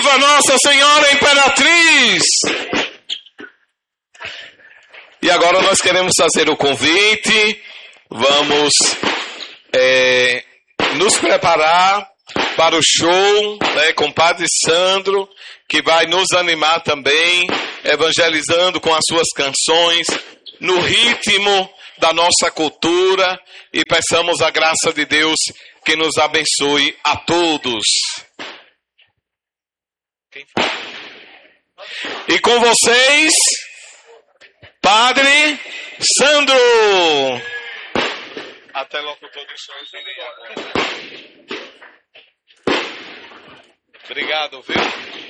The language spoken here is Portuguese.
Viva Nossa Senhora Imperatriz! E agora nós queremos fazer o convite, vamos nos preparar para o show, né, com o Padre Sandro, que vai nos animar também, evangelizando com as suas canções, no ritmo da nossa cultura, e peçamos a graça de Deus que nos abençoe a todos. E com vocês, Padre Sandro. Até locutor de sons. Obrigado, viu?